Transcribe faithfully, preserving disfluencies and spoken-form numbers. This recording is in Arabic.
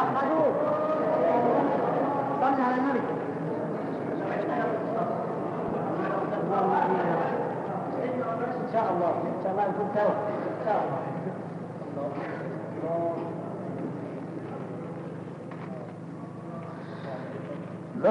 وحدوه. صلى على النبي. إن شاء الله إن شاء الله يكون توبة إن شاء الله.